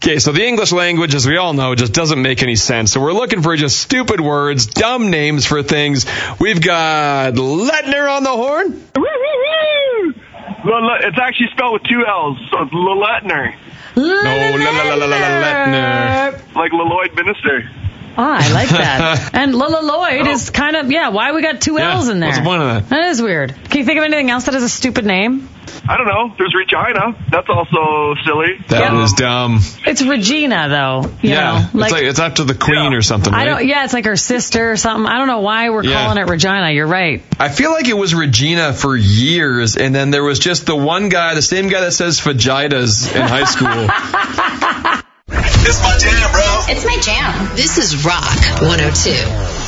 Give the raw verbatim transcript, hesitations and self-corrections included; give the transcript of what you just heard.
Okay, so the English language, as we all know, just doesn't make any sense. So we're looking for just stupid words, dumb names for things. We've got Letner on the horn. It's actually spelled with two L's, so it's Letner. No, Letner. Like Lloyd Minister. Oh, I like that. And Lola Lloyd is kind of, yeah, why we got two Yeah, L's in there? what's the point of that? That is weird. Can you think of anything else that has a stupid name? I don't know. There's Regina. That's also silly. That Um, is dumb. It's Regina, though. You Yeah, know, it's like it's after the queen Yeah. or something, I right? don't. Yeah, it's like her sister or something. I don't know why we're Yeah. calling it Regina. You're right. I feel like it was Regina for years, and then there was just the one guy, the same guy that says vaginas in high school. It's my jam, bro. It's my jam. This is Rock one oh two.